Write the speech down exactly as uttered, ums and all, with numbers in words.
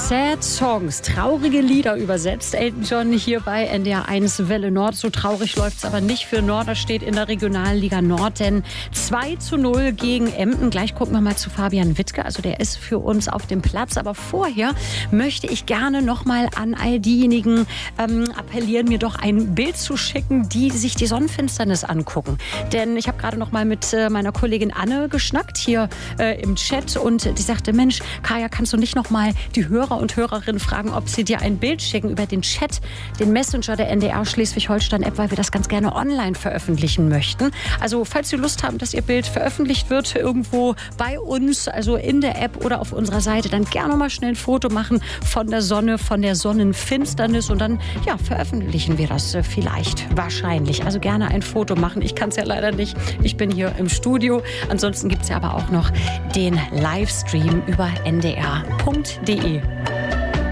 Sad Songs, traurige Lieder übersetzt. Elton John hier bei N D R eins Welle Nord. So traurig läuft es aber nicht für Norderstedt in der Regionalliga Nord, denn zwei zu null gegen Emden. Gleich gucken wir mal zu Fabian Wittke, also der ist für uns auf dem Platz. Aber vorher möchte ich gerne noch mal an all diejenigen ähm, appellieren, mir doch ein Bild zu schicken, die sich die Sonnenfinsternis angucken. Denn ich habe gerade noch mal mit äh, meiner Kollegin Anne geschnackt hier äh, im Chat und die sagte, Mensch, Kaya, kannst du nicht noch mal die Hörer und Hörerinnen fragen, ob sie dir ein Bild schicken über den Chat, den Messenger der N D R Schleswig-Holstein-App, weil wir das ganz gerne online veröffentlichen möchten. Also falls Sie Lust haben, dass Ihr Bild veröffentlicht wird, irgendwo bei uns, also in der App oder auf unserer Seite, dann gerne mal schnell ein Foto machen von der Sonne, von der Sonnenfinsternis und dann ja, veröffentlichen wir das vielleicht, wahrscheinlich. Also gerne ein Foto machen. Ich kann es ja leider nicht. Ich bin hier im Studio. Ansonsten gibt es ja aber auch noch den Livestream über n d r punkt d e.